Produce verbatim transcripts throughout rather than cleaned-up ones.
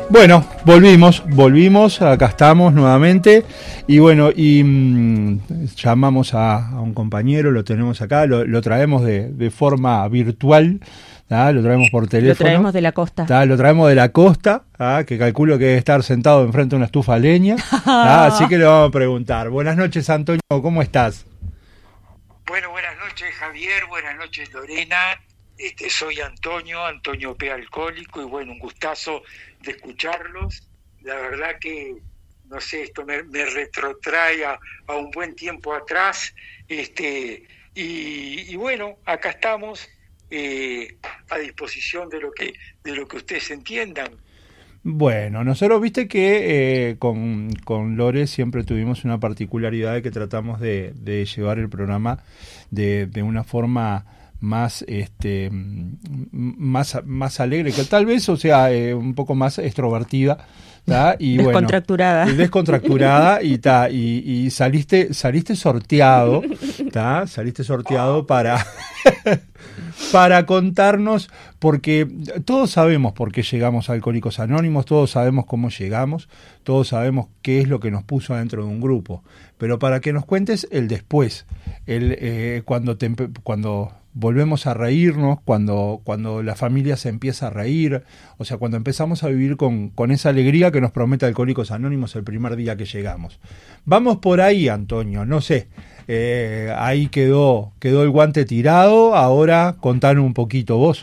Bueno, volvimos, volvimos, acá estamos nuevamente y bueno, y mmm, llamamos a, a un compañero, lo tenemos acá, lo, lo traemos de, de forma virtual, ¿tá? Lo traemos por teléfono. Lo traemos de la costa. ¿tá? Lo traemos de la costa, ¿tá? Que calculo que debe estar sentado enfrente de una estufa de leña, ¿tá? Así que le vamos a preguntar. Buenas noches, Antonio, ¿cómo estás? Bueno, buenas noches, Javier, buenas noches, Lorena. Este, soy Antonio, Antonio P. Alcohólico, y bueno, un gustazo de escucharlos. La verdad que, no sé, esto me, me retrotrae a, a un buen tiempo atrás, este, y, y bueno, acá estamos eh, a disposición de lo que de lo que ustedes entiendan. Bueno, nosotros viste que eh, con, con Lore siempre tuvimos una particularidad de que tratamos de, de llevar el programa de, de una forma más este más más alegre, que tal vez, o sea, eh, un poco más extrovertida, ¿tá? Y descontracturada. Bueno, descontracturada y ta, y, y saliste saliste sorteado, ¿tá? Saliste sorteado para para contarnos, porque todos sabemos por qué llegamos a Alcohólicos Anónimos, todos sabemos cómo llegamos, todos sabemos qué es lo que nos puso adentro de un grupo, pero para que nos cuentes el después, el eh, cuando te, cuando volvemos a reírnos, cuando, cuando la familia se empieza a reír, o sea, cuando empezamos a vivir con, con esa alegría que nos promete Alcohólicos Anónimos el primer día que llegamos. Vamos por ahí, Antonio, no sé, eh, ahí quedó, quedó el guante tirado, ahora contanos un poquito vos.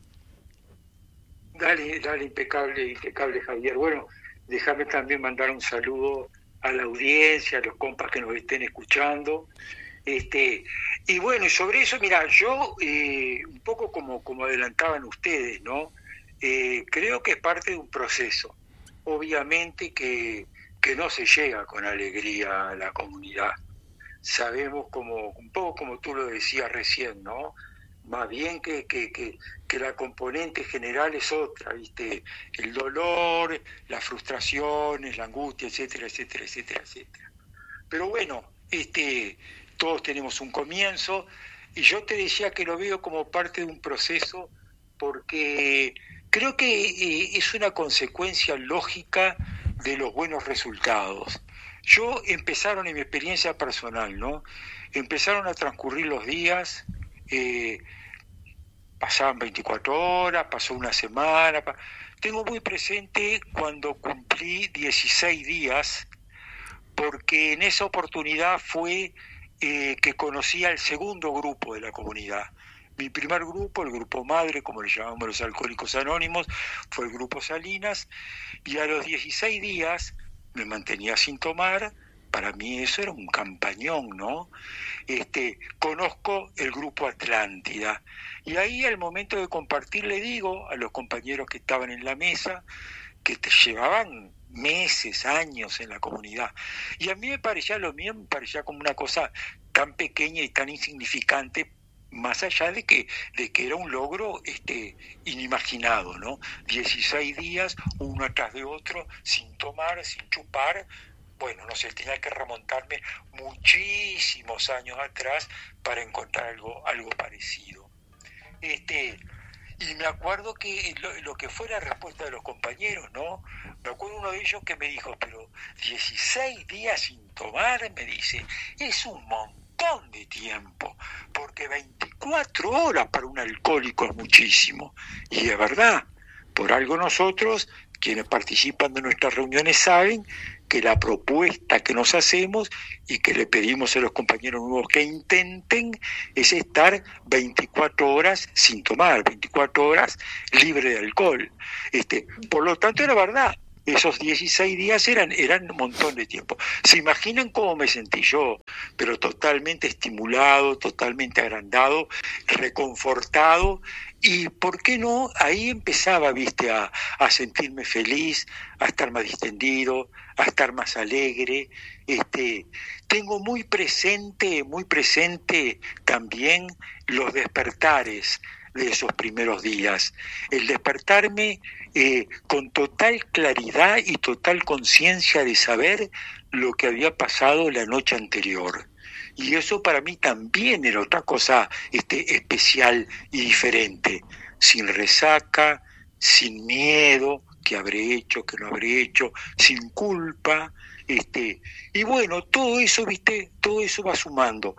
Dale, dale, impecable, impecable, Javier. Bueno, déjame también mandar un saludo a la audiencia, a los compas que nos estén escuchando. Este, y bueno, y sobre eso, mira, yo eh, un poco como, como adelantaban ustedes, ¿no? Eh, creo que es parte de un proceso. Obviamente que, que no se llega con alegría a la comunidad. Sabemos, como un poco como tú lo decías recién, ¿no? Más bien que, que, que, que la componente general es otra, ¿viste? El dolor, las frustraciones, la angustia, etcétera, etcétera, etcétera, etcétera. Pero bueno, este... todos tenemos un comienzo, y yo te decía que lo veo como parte de un proceso porque creo que eh, es una consecuencia lógica de los buenos resultados. Yo empezaron en mi experiencia personal, ¿no? Empezaron a transcurrir los días, eh, pasaban veinticuatro horas, pasó una semana. Pa... Tengo muy presente cuando cumplí dieciséis días, porque en esa oportunidad fue Eh, que conocía el segundo grupo de la comunidad. Mi primer grupo, el grupo madre, como le llamamos los Alcohólicos Anónimos, fue el grupo Salinas, y a los dieciséis días me mantenía sin tomar. Para mí eso era un campañón, ¿no? Este, conozco el grupo Atlántida, y ahí al momento de compartir le digo a los compañeros que estaban en la mesa, que te llevaban meses, años en la comunidad, y a mí me parecía lo mío, me parecía como una cosa tan pequeña y tan insignificante, más allá de que de que era un logro este inimaginado, ¿no? dieciséis días, uno atrás de otro, sin tomar, sin chupar. Bueno, no sé, tenía que remontarme muchísimos años atrás para encontrar algo, algo parecido. Este... Y me acuerdo que lo, lo que fue la respuesta de los compañeros, ¿no? Me acuerdo uno de ellos que me dijo, pero dieciséis días sin tomar, me dice, es un montón de tiempo, porque veinticuatro horas para un alcohólico es muchísimo. Y es verdad, por algo nosotros, quienes participan de nuestras reuniones, saben que la propuesta que nos hacemos y que le pedimos a los compañeros nuevos que intenten es estar veinticuatro horas sin tomar, veinticuatro horas libre de alcohol. Este, por lo tanto, era verdad, esos dieciséis días eran, eran un montón de tiempo. ¿Se imaginan cómo me sentí yo? Pero totalmente estimulado, totalmente agrandado, reconfortado. Y por qué no, ahí empezaba, viste, a, a sentirme feliz, a estar más distendido, a estar más alegre. Este, tengo muy presente, muy presente también los despertares de esos primeros días. El despertarme eh, con total claridad y total conciencia de saber lo que había pasado la noche anterior. Y eso para mí también era otra cosa este, especial y diferente. Sin resaca, sin miedo, qué habré hecho, qué no habré hecho, sin culpa, este, y bueno, todo eso, viste, todo eso va sumando.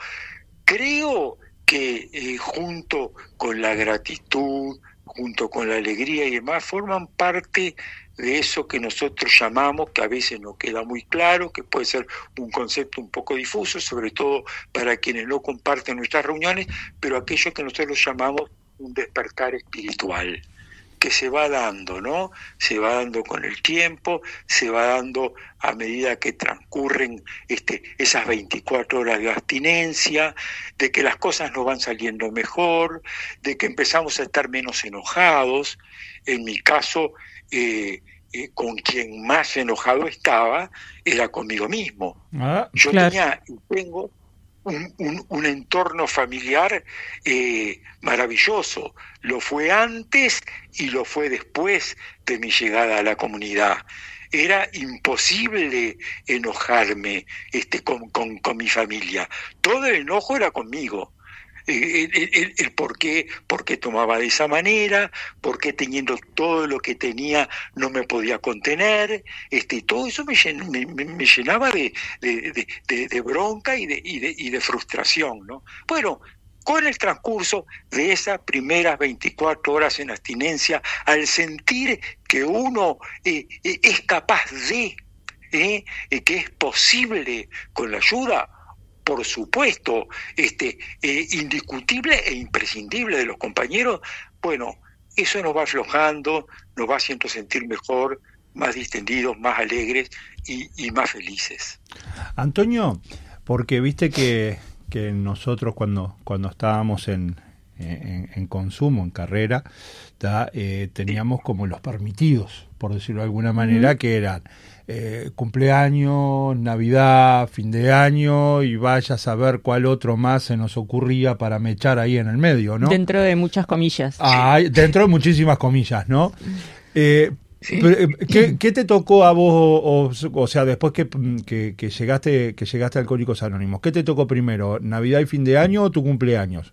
Creo que eh, junto con la gratitud, junto con la alegría y demás, forman parte de eso que nosotros llamamos, que a veces no queda muy claro, que puede ser un concepto un poco difuso, sobre todo para quienes no comparten nuestras reuniones, pero aquello que nosotros llamamos un despertar espiritual, que se va dando, ¿no? Se va dando con el tiempo, se va dando a medida que transcurren este, esas veinticuatro horas de abstinencia, de que las cosas nos van saliendo mejor, de que empezamos a estar menos enojados. En mi caso, eh, eh, con quien más enojado estaba era conmigo mismo. Ah, Yo claro. tenía y tengo un, un, un entorno familiar eh, maravilloso. Lo fue antes y lo fue después de mi llegada a la comunidad. Era imposible enojarme este, con, con, con mi familia. Todo el enojo era conmigo. El, el, el por qué, por qué tomaba de esa manera, por qué teniendo todo lo que tenía no me podía contener, este, todo eso me, llen, me, me llenaba de, de, de, de, de bronca y de, y, de, y de frustración, ¿no? Bueno, con el transcurso de esas primeras veinticuatro horas en abstinencia, al sentir que uno eh, eh, es capaz de, eh, eh, que es posible con la ayuda, por supuesto, este, eh, indiscutible e imprescindible de los compañeros, bueno, eso nos va aflojando, nos va haciendo sentir mejor, más distendidos, más alegres y, y más felices. Antonio, porque viste que, que nosotros cuando, cuando estábamos en, en, en consumo, en carrera, ¿tá? Eh, teníamos como los permitidos, por decirlo de alguna manera, que eran eh, cumpleaños, Navidad, fin de año, y vaya a saber cuál otro más se nos ocurría para mechar ahí en el medio, ¿no? Dentro de muchas comillas. Ah, dentro de muchísimas comillas, ¿no? Eh, Sí. ¿qué, ¿Qué te tocó a vos, o, o sea, después que, que, que llegaste que llegaste a Alcohólicos Anónimos? ¿Qué te tocó primero, Navidad y fin de año o tu cumpleaños?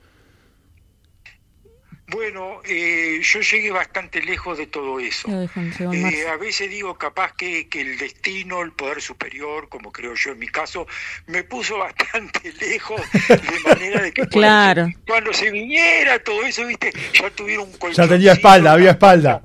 Bueno, eh, yo llegué bastante lejos de todo eso. Eh, a veces digo capaz que, que el destino, el poder superior, como creo yo en mi caso, me puso bastante lejos, de manera de que claro. cuando, se, cuando se viniera todo eso, viste, ya tuviera un colchón. Ya tenía espalda, había espalda.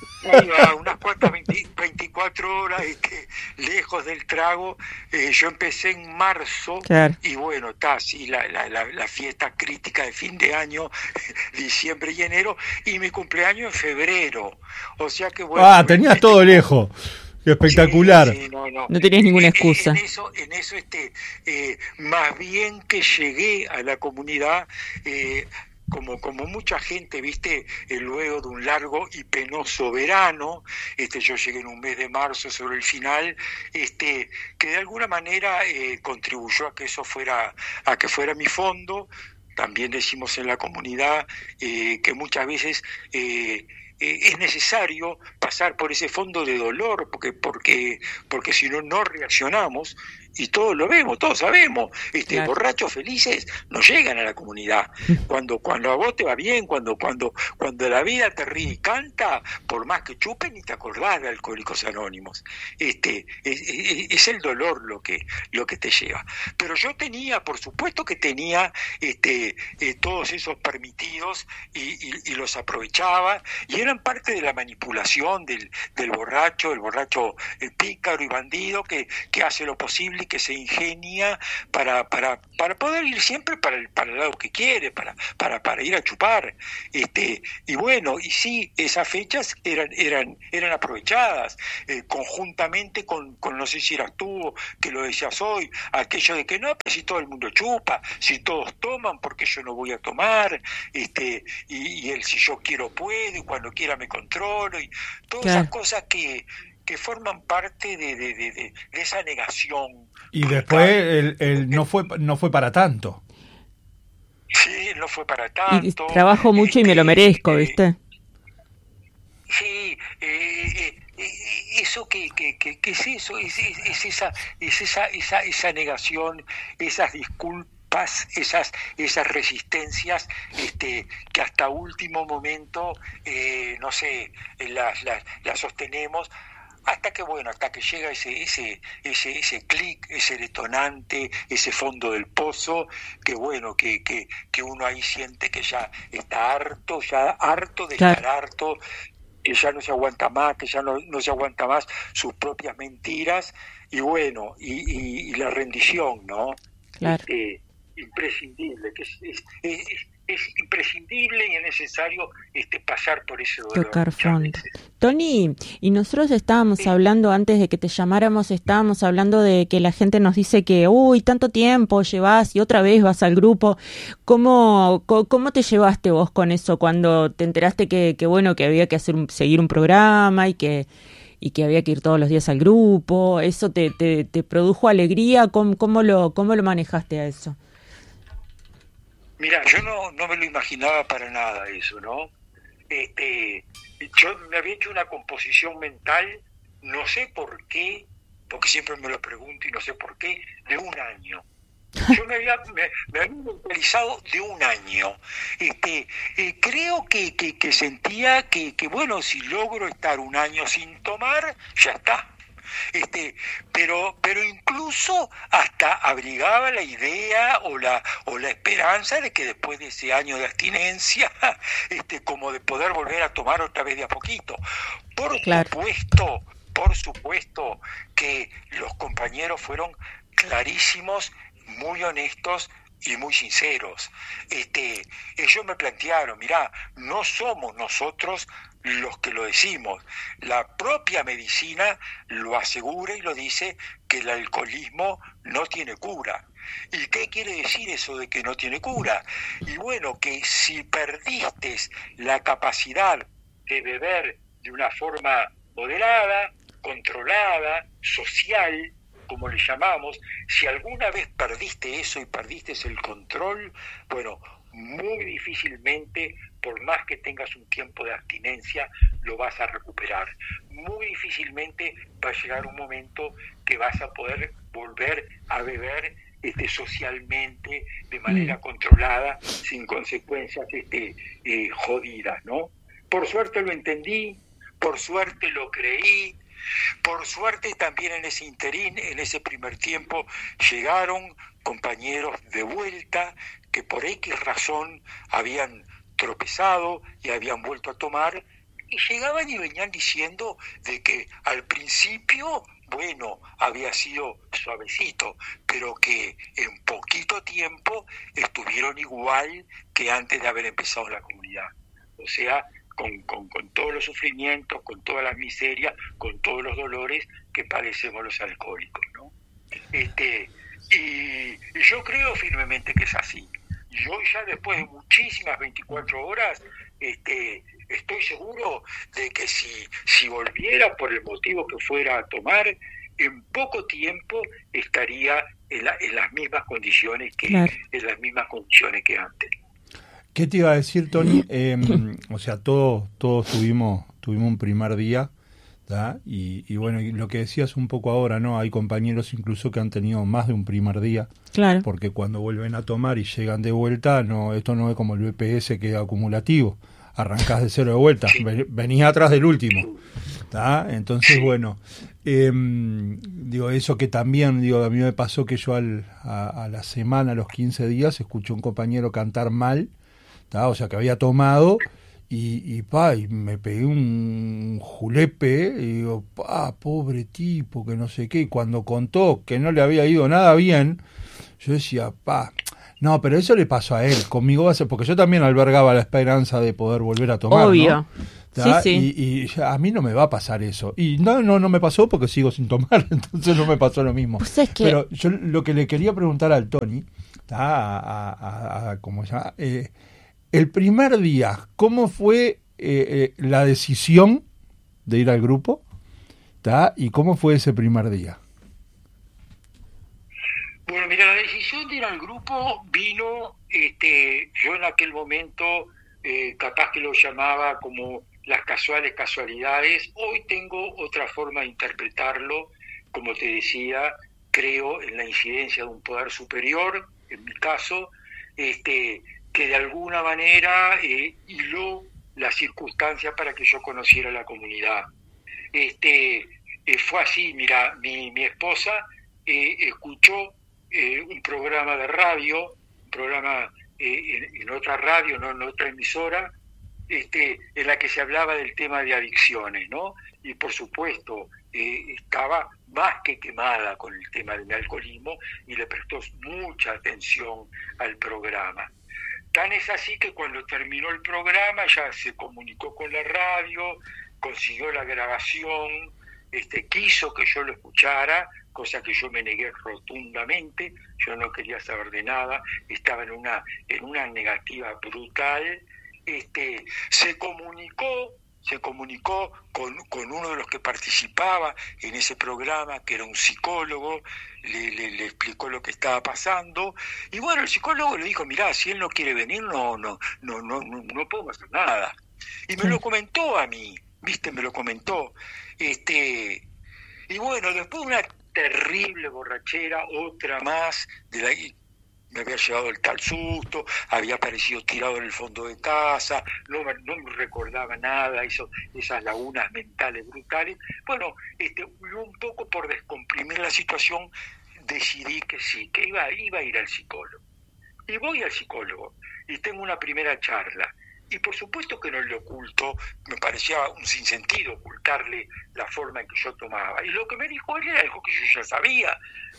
Iba unas cuantas veinte, veinticuatro horas este, lejos del trago. Eh, yo empecé en marzo, claro. Y bueno, está así la, la, la, la fiesta crítica de fin de año, diciembre y enero, y mi cumpleaños en febrero. O sea que bueno. Ah, tenías este, todo lejos. Espectacular. Sí, sí, no, no. no tenías ninguna excusa. En, en eso, en eso este, eh, más bien que llegué a la comunidad. Eh, Como, como mucha gente, viste, eh, luego de un largo y penoso verano, este, yo llegué en un mes de marzo sobre el final, este, que de alguna manera eh, contribuyó a que eso fuera, a que fuera mi fondo. También decimos en la comunidad eh, que muchas veces eh, eh, es necesario pasar por ese fondo de dolor, porque, porque, porque si no, no reaccionamos. Y todos lo vemos, todos sabemos, este, claro. Borrachos felices no llegan a la comunidad. Cuando cuando a vos te va bien, cuando cuando cuando la vida te ríe y canta, por más que chupen ni te acordás de Alcohólicos Anónimos. Este es, es, es el dolor lo que lo que te lleva. Pero yo tenía, por supuesto que tenía este eh, todos esos permitidos y, y, y los aprovechaba, y eran parte de la manipulación del, del borracho, el borracho el pícaro y bandido que, que hace lo posible y que se ingenia para para para poder ir siempre para el para el lado que quiere, para para para ir a chupar. Este y bueno, y sí, esas fechas eran eran eran aprovechadas eh, conjuntamente con con no sé si eras tú que lo decías hoy, aquello de que no, pero si todo el mundo chupa, si todos toman, porque yo no voy a tomar, este y, y el si yo quiero puedo y cuando quiera me controlo, y todas claro. esas cosas que que forman parte de, de, de, de esa negación. Y después el, el no fue no fue para tanto. Sí, no fue para tanto. Y trabajo mucho este, y me lo merezco, eh, ¿viste? Sí, eh, eh, eso que, que, que, que es eso, es, es, es esa, es esa, esa, esa negación, esas disculpas chispas, esas, esas resistencias este, que hasta último momento, eh, no sé, las, las, las sostenemos, hasta que bueno, hasta que llega ese, ese, ese, ese clic, ese detonante, ese fondo del pozo, que bueno, que, que, que uno ahí siente que ya está harto, ya harto de Claro. estar harto, que ya no se aguanta más, que ya no, no se aguanta más sus propias mentiras, y bueno, y, y, y la rendición, ¿no? Claro. Este, imprescindible, que es, es, es, es imprescindible y es necesario este, pasar por ese dolor. Tocar muchas fondo. veces. Tony, y nosotros estábamos Sí. hablando, antes de que te llamáramos, estábamos hablando de que la gente nos dice que, uy, tanto tiempo llevas y otra vez vas al grupo. ¿Cómo, co- cómo te llevaste vos con eso cuando te enteraste que, que bueno, que había que hacer un- seguir un programa y que y que había que ir todos los días al grupo? ¿Eso te, te, te produjo alegría? ¿Cómo, cómo lo, cómo lo manejaste a eso? Mira, yo no, no me lo imaginaba para nada eso, ¿no? Este, yo me había hecho una composición mental, no sé por qué, porque siempre me lo pregunto y no sé por qué, de un año. Yo me había, me, me había mentalizado de un año. Este, eh, creo que, que, que sentía que, que, bueno, si logro estar un año sin tomar, ya está. Este, pero, pero incluso hasta abrigaba la idea o la, o la esperanza de que después de ese año de abstinencia, este, como de poder volver a tomar otra vez de a poquito. Por Claro. supuesto, por supuesto que los compañeros fueron clarísimos, muy honestos y muy sinceros. Este, ellos me plantearon, mirá, no somos nosotros los que lo decimos, la propia medicina lo asegura y lo dice, que el alcoholismo no tiene cura. ¿Y qué quiere decir eso de que no tiene cura? Y bueno, que si perdiste la capacidad de beber de una forma moderada, controlada, social, como le llamamos, si alguna vez perdiste eso y perdiste el control, bueno, muy difícilmente, por más que tengas un tiempo de abstinencia, lo vas a recuperar. Muy difícilmente va a llegar un momento que vas a poder volver a beber este, socialmente, de manera Mm. controlada, sin consecuencias este, eh, jodidas, ¿no? Por suerte lo entendí, por suerte lo creí. Por suerte también en ese interín, en ese primer tiempo, llegaron compañeros de vuelta que por X razón habían tropezado y habían vuelto a tomar, y llegaban y venían diciendo de que al principio, bueno, había sido suavecito, pero que en poquito tiempo estuvieron igual que antes de haber empezado la comunidad. O sea, Con, con, con todos los sufrimientos, con todas las miserias, con todos los dolores que padecemos los alcohólicos, ¿no? Este, y, y yo creo firmemente que es así. Yo ya después de muchísimas veinticuatro horas, este, estoy seguro de que si, si volviera por el motivo que fuera a tomar, en poco tiempo estaría en, la, en las mismas condiciones que Claro. en las mismas condiciones que antes. ¿Qué te iba a decir, Tony? Eh, o sea, todos todos tuvimos tuvimos un primer día, ¿tá? Y, y bueno, y lo que decías un poco ahora, ¿no? Hay compañeros incluso que han tenido más de un primer día, Claro. porque cuando vuelven a tomar y llegan de vuelta, no, esto no es como el B P S que es acumulativo, arrancás de cero de vuelta, Sí. ven- venís atrás del último, ¿tá? Entonces, Sí. bueno, eh, digo, eso que también, digo, a mí me pasó que yo al, a, a la semana, a los quince días, escuché a un compañero cantar mal, ¿tá? O sea, que había tomado y, y, pa, y me pegué un julepe y digo, pa, pobre tipo, que no sé qué. Y cuando contó que no le había ido nada bien, yo decía, pa, no, pero eso le pasó a él, conmigo va a ser, porque yo también albergaba la esperanza de poder volver a tomar, Obvio. ¿no? Sí, ¿Tá? sí. Y, y ya, a mí no me va a pasar eso. Y no, no, no me pasó porque sigo sin tomar, entonces no me pasó lo mismo. Pues es que- Pero yo lo que le quería preguntar al Tony, ¿tá? a, a, a, a- ¿cómo se llama? Eh, el primer día, ¿cómo fue eh, eh, la decisión de ir al grupo? ¿Tá? ¿Y cómo fue ese primer día? Bueno, mira, la decisión de ir al grupo vino, este, yo en aquel momento, eh, capaz que lo llamaba como las casuales casualidades. Hoy tengo otra forma de interpretarlo, como te decía, creo en la incidencia de un poder superior, en mi caso, este, que de alguna manera eh, hiló las circunstancias para que yo conociera la comunidad. Este, eh, fue así, mira, mi, mi esposa eh, escuchó eh, un programa de radio, un programa eh, en, en otra radio, no en otra emisora, este, en la que se hablaba del tema de adicciones, ¿no? Y por supuesto eh, estaba más que quemada con el tema del alcoholismo y le prestó mucha atención al programa. Tan es así que cuando terminó el programa ya se comunicó con la radio, consiguió la grabación, este, quiso que yo lo escuchara, cosa que yo me negué rotundamente, yo no quería saber de nada, estaba en una, en una negativa brutal. Este, se comunicó, se comunicó con, con uno de los que participaba en ese programa, que era un psicólogo, le, le, le explicó lo que estaba pasando, y bueno, el psicólogo le dijo, mirá, si él no quiere venir, no, no, no, no, no, no podemos hacer nada. Y me lo comentó a mí, viste, me lo comentó. Este, y bueno, después de una terrible borrachera, otra más, de la me había llevado el tal susto, había aparecido tirado en el fondo de casa, no, no me recordaba nada, eso, esas lagunas mentales brutales. Bueno, este, un poco por descomprimir la situación, decidí que sí, que iba, iba a ir al psicólogo. Y voy al psicólogo, y tengo una primera charla. Y por supuesto que no le oculto, me parecía un sinsentido ocultarle la forma en que yo tomaba. Y lo que me dijo él era algo que yo ya sabía.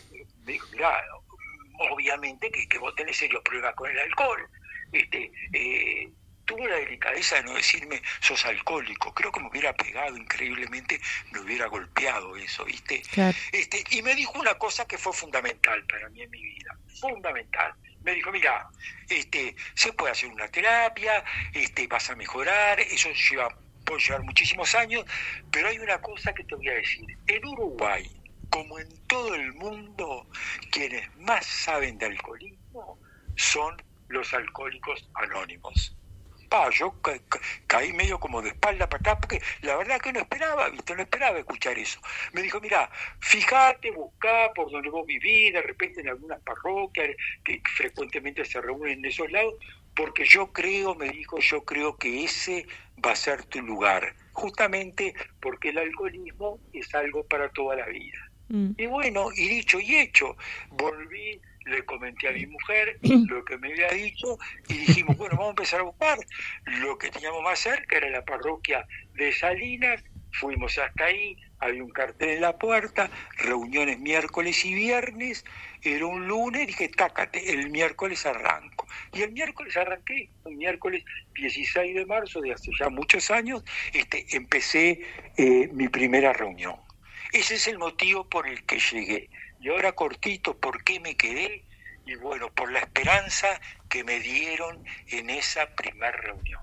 Me dijo, mirá, obviamente que, que vos tenés serios problemas con el alcohol. Este, eh, tuvo la delicadeza de no decirme, sos alcohólico. Creo que me hubiera pegado increíblemente, me hubiera golpeado eso, ¿viste? Claro. Este, y me dijo una cosa que fue fundamental para mí en mi vida, fundamental. Me dijo, mira, este, se puede hacer una terapia, este, vas a mejorar, eso lleva, puede llevar muchísimos años, pero hay una cosa que te voy a decir. En Uruguay, como en todo el mundo, quienes más saben de alcoholismo son los alcohólicos anónimos. Pa, yo ca- ca- caí medio como de espalda para atrás, porque la verdad que no esperaba, ¿viste? No esperaba escuchar eso. Me dijo, mira, fíjate, buscá por donde vos vivís, de repente en algunas parroquias que frecuentemente se reúnen en esos lados, porque yo creo, me dijo, yo creo que ese va a ser tu lugar, justamente porque el alcoholismo es algo para toda la vida. Mm. Y bueno, y dicho y hecho, volví, le comenté a mi mujer lo que me había dicho y dijimos, bueno, vamos a empezar a buscar. Lo que teníamos más cerca era la parroquia de Salinas, fuimos hasta ahí, había un cartel en la puerta, reuniones miércoles y viernes, era un lunes, dije, tácate, el miércoles arranco. Y el miércoles arranqué, un miércoles dieciséis de marzo de hace ya muchos años, este, empecé eh, mi primera reunión. Ese es el motivo por el que llegué. Y ahora cortito, ¿por qué me quedé? Y bueno, por la esperanza que me dieron en esa primera reunión.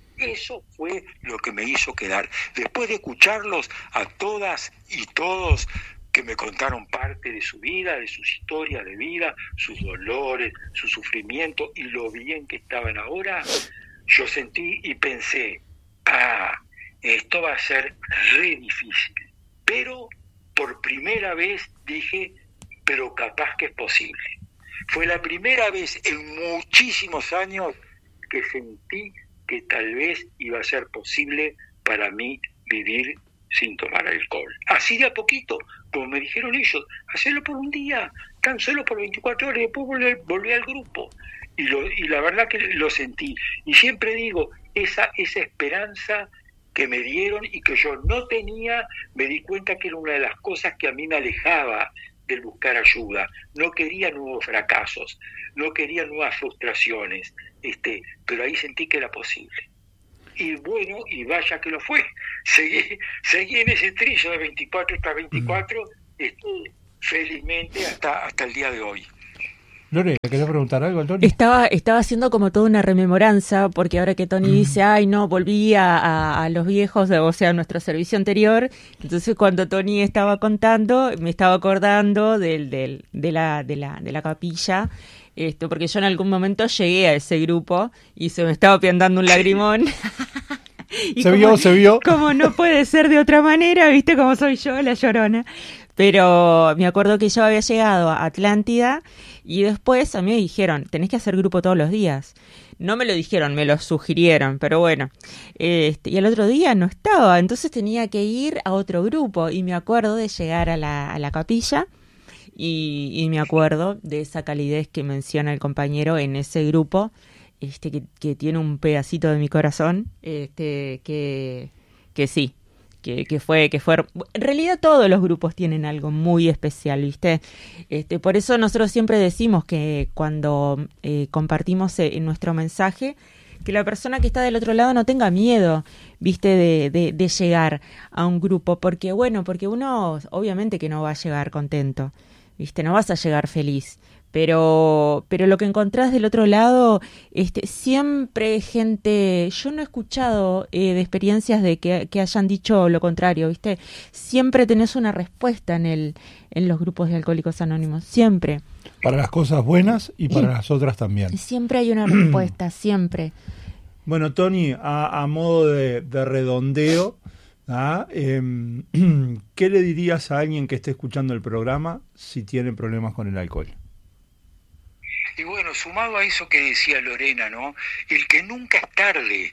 Eso fue lo que me hizo quedar. Después de escucharlos a todas y todos que me contaron parte de su vida, de sus historias de vida, sus dolores, su sufrimiento y lo bien que estaban ahora, yo sentí y pensé, ah, esto va a ser re difícil. Pero por primera vez dije, pero capaz que es posible. Fue la primera vez en muchísimos años que sentí que tal vez iba a ser posible para mí vivir sin tomar alcohol. Así de a poquito, como me dijeron ellos, hacerlo por un día, tan solo por veinticuatro horas, y después volví, volví al grupo. Y, lo, y la verdad que lo sentí. Y siempre digo, esa, esa esperanza que me dieron y que yo no tenía, me di cuenta que era una de las cosas que a mí me alejaba del buscar ayuda. No quería nuevos fracasos, no quería nuevas frustraciones, este, pero ahí sentí que era posible. Y bueno, y vaya que lo fue. Seguí, seguí en ese trillo de veinticuatro hasta veinticuatro, este, felizmente hasta, hasta el día de hoy. Lore, ¿querías preguntar algo al Tony? Estaba, estaba haciendo como toda una rememoranza, porque ahora que Tony mm. dice, ay no, volví a, a, a los viejos, o sea, a nuestro servicio anterior, entonces cuando Tony estaba contando, me estaba acordando del, del, de, la, de, la, de la capilla, esto, porque yo en algún momento llegué a ese grupo y se me estaba piantando un lagrimón. Y se como, vio, se vio. Como no puede ser de otra manera, viste cómo soy yo, la llorona. Pero me acuerdo que yo había llegado a Atlántida y después a mí me dijeron, tenés que hacer grupo todos los días. No me lo dijeron, me lo sugirieron, pero bueno. Este, y el otro día no estaba, entonces tenía que ir a otro grupo. Y me acuerdo de llegar a la, a la capilla y, y me acuerdo de esa calidez que menciona el compañero en ese grupo, este, que, que tiene un pedacito de mi corazón, este, que, que sí. Que, que fue, que fue, en realidad todos los grupos tienen algo muy especial, ¿viste? Este, por eso nosotros siempre decimos que cuando eh, compartimos eh, nuestro mensaje, que la persona que está del otro lado no tenga miedo, ¿viste? De, de, de llegar a un grupo, porque bueno, porque uno obviamente que no va a llegar contento, ¿viste? No vas a llegar feliz. Pero, pero lo que encontrás del otro lado, este, siempre gente, yo no he escuchado eh, de experiencias de que, que hayan dicho lo contrario, ¿viste? Siempre tenés una respuesta en el, en los grupos de Alcohólicos Anónimos, siempre. Para las cosas buenas y para las otras también. Siempre hay una respuesta, siempre. Bueno, Tony, a, a modo de, de redondeo, ¿ah? eh, ¿qué le dirías a alguien que esté escuchando el programa si tiene problemas con el alcohol? Y bueno, sumado a eso que decía Lorena, ¿no? El que nunca es tarde,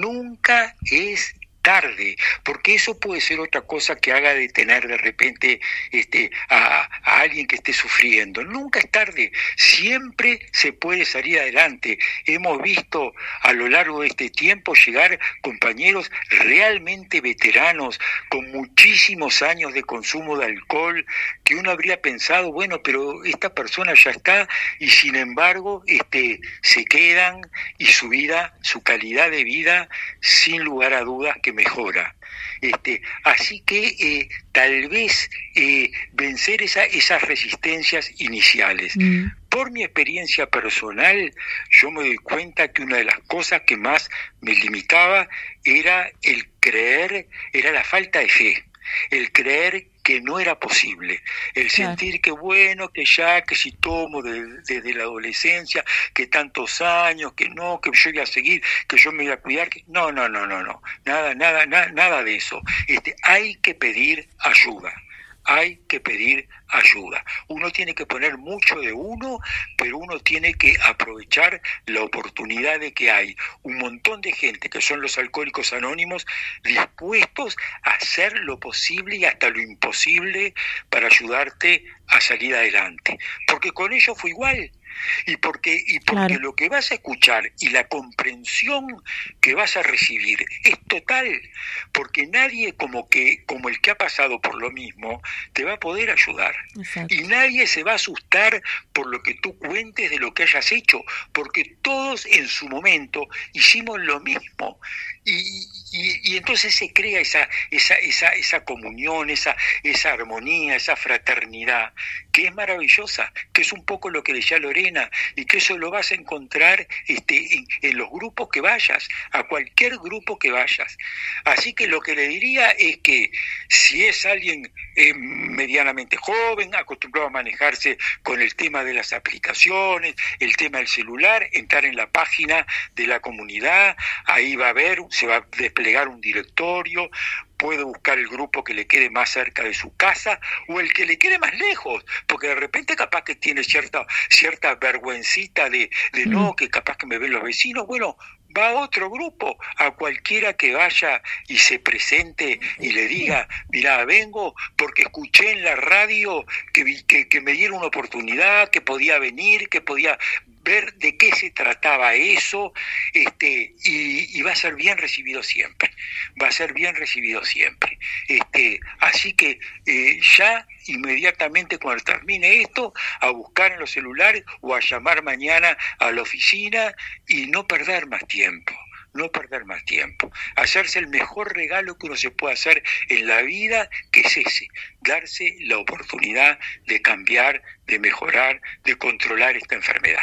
nunca es tarde, porque eso puede ser otra cosa que haga detener de repente este, a, a alguien que esté sufriendo. Nunca es tarde, siempre se puede salir adelante. Hemos visto a lo largo de este tiempo llegar compañeros realmente veteranos, con muchísimos años de consumo de alcohol, que uno habría pensado, bueno, pero esta persona ya está, y sin embargo este, se quedan, y su vida, su calidad de vida, sin lugar a dudas que mejora. Este, así que eh, tal vez eh, vencer esa, esas resistencias iniciales. Mm. Por mi experiencia personal, yo me doy cuenta que una de las cosas que más me limitaba era el creer, era la falta de fe, el creer que no era posible, el sentir que bueno, que ya, que si tomo desde de la adolescencia, que tantos años, que no, que yo voy a seguir, que yo me voy a cuidar, que no, no, no, no, no, nada, nada, nada, nada de eso. Este, hay que pedir ayuda. Hay que pedir ayuda. Uno tiene que poner mucho de uno, pero uno tiene que aprovechar la oportunidad de que hay un montón de gente, que son los alcohólicos anónimos, dispuestos a hacer lo posible y hasta lo imposible para ayudarte a salir adelante. Porque con ellos fue igual. Y porque, y porque claro. Lo que vas a escuchar y la comprensión que vas a recibir es total, porque nadie como que como el que ha pasado por lo mismo te va a poder ayudar. Exacto. Y nadie se va a asustar por lo que tú cuentes de lo que hayas hecho, porque todos en su momento hicimos lo mismo. Y, y, y entonces se crea esa, esa, esa, esa comunión, esa, esa armonía, esa fraternidad, que es maravillosa, que es un poco lo que decía Lorena, y que eso lo vas a encontrar este, en, en los grupos que vayas, a cualquier grupo que vayas. Así que lo que le diría es que si es alguien eh, medianamente joven, acostumbrado a manejarse con el tema de las aplicaciones, el tema del celular, entrar en la página de la comunidad, ahí va a haber, se va a desplegar un directorio, puede buscar el grupo que le quede más cerca de su casa o el que le quede más lejos, porque de repente capaz que tiene cierta cierta vergüencita de, de mm. no, que capaz que me ven los vecinos. Bueno, va a otro grupo, a cualquiera que vaya y se presente y le diga, mirá, vengo porque escuché en la radio que, que, que me dieron una oportunidad, que podía venir, que podía ver de qué se trataba eso, este, y, y va a ser bien recibido siempre, va a ser bien recibido siempre. Este, así que eh, ya inmediatamente cuando termine esto, a buscar en los celulares o a llamar mañana a la oficina y no perder más tiempo. No perder más tiempo, hacerse el mejor regalo que uno se puede hacer en la vida, que es ese, darse la oportunidad de cambiar, de mejorar, de controlar esta enfermedad.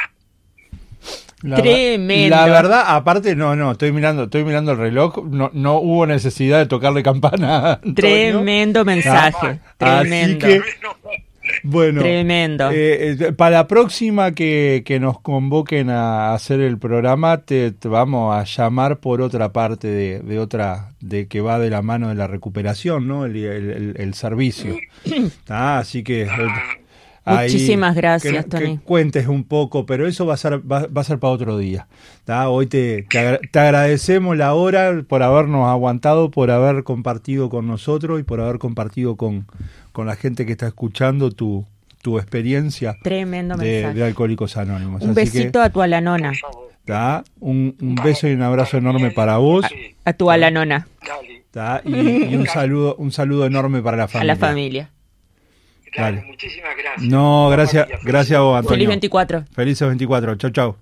La, Tremendo. La verdad, aparte, no, no, estoy mirando, estoy mirando el reloj, no, no hubo necesidad de tocarle campana. Tremendo mensaje, ah, tremendo. Así que, Bueno, tremendo. Eh, eh, para la próxima que, que nos convoquen a hacer el programa, te, te vamos a llamar por otra parte de, de otra, de que va de la mano de la recuperación, ¿no? El, el, el, el servicio. Ah, así que eh, ahí, muchísimas gracias, que, Tony. que cuentes un poco, pero eso va a ser va, va a ser para otro día. ¿Tá? Hoy te, te, agra- te agradecemos la hora por habernos aguantado, por haber compartido con nosotros y por haber compartido con, con la gente que está escuchando tu, tu experiencia Tremendo de, mensaje. de Alcohólicos Anónimos. Un Así besito que, a tu alanona, Por favor. ¿tá? Un, un beso y un abrazo enorme para vos. Sí, a tu alanona, dale, ¿tá? Y, y un saludo un saludo enorme para la a familia. la familia. dale, Dale. muchísimas gracias. No, gracias, María, gracias a vos, Antonio. Feliz veinticuatro. Felices veinticuatro. Chau, chau.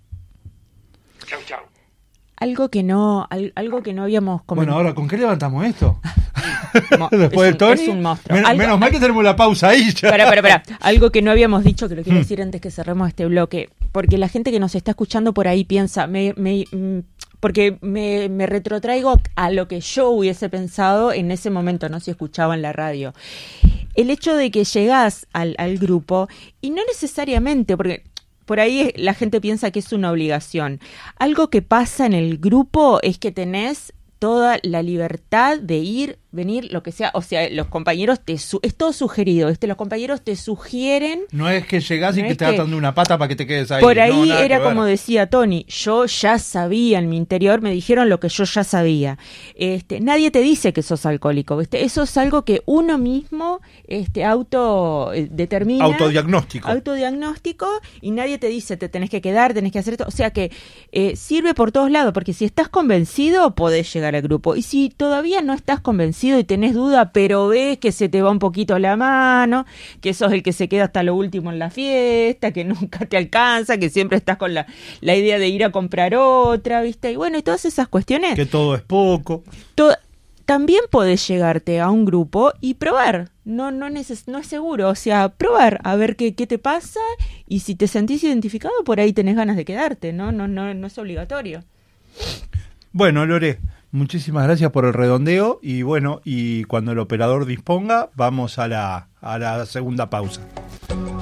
Chau, chau. Algo que no, al- algo que no habíamos Bueno, comentado. ahora, ¿con qué levantamos esto? Mo- Después es de un- Tony. es un monstruo. Men- Algo- menos mal que tenemos la pausa ahí ya. Para, para, para. Algo que no habíamos dicho, que lo Hmm. quiero decir antes que cerremos este bloque, porque la gente que nos está escuchando por ahí piensa, me, me, mm, porque me, me retrotraigo a lo que yo hubiese pensado en ese momento, no si escuchaba en la radio. El hecho de que llegás al, al grupo, y no necesariamente, porque por ahí la gente piensa que es una obligación. Algo que pasa en el grupo es que tenés toda la libertad de ir, venir, lo que sea. O sea, los compañeros te... Su- es todo sugerido, ¿viste? Los compañeros te sugieren. No es que llegás y No que es te que- atan de una pata para que te quedes ahí. Por ahí No, nada era que ver. como decía Tony, yo ya sabía en mi interior, me dijeron lo que yo ya sabía. Este, nadie te dice que sos alcohólico, ¿viste? Eso es algo que uno mismo este, auto eh, determina. Autodiagnóstico. Autodiagnóstico, y nadie te dice te tenés que quedar, tenés que hacer esto. O sea que eh, sirve por todos lados, porque si estás convencido, podés llegar al grupo. Y si todavía no estás convencido y tenés duda, pero ves que se te va un poquito la mano, que sos el que se queda hasta lo último en la fiesta, que nunca te alcanza, que siempre estás con la, la idea de ir a comprar otra, ¿viste? Y bueno, y todas esas cuestiones. Que todo es poco. To- también podés llegarte a un grupo y probar. No, no, neces- no es seguro. O sea, probar a ver qué, qué te pasa, y si te sentís identificado, por ahí tenés ganas de quedarte, ¿no? No, no, no es obligatorio. Bueno, Lore, muchísimas gracias por el redondeo y bueno, y cuando el operador disponga, vamos a la, a la segunda pausa.